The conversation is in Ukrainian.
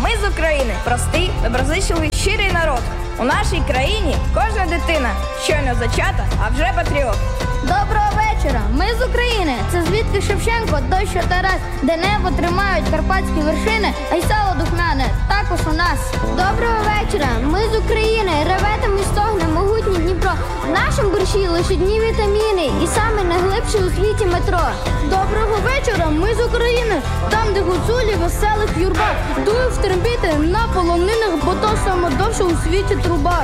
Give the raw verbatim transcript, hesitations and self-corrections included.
Ми з України – простий, доброзичливий, щирий народ. У нашій країні кожна дитина щойно зачата, а вже патріот. Доброго вечора! Ми з України. Це звідки Шевченко, дощ Тарас, де небо тримають карпатські вершини, а й сало духмяне також у нас. Доброго вечора! Ми з України. Реве там і стогне могутній Дніпро. В нашому борщі лише дні вітаміни і саме найглибше у світі метро. Доброго вечора! Ми з України. Там, де гуцулі веселих юрба дують в трембіти на полонинах, бо то саме довше у світі труба.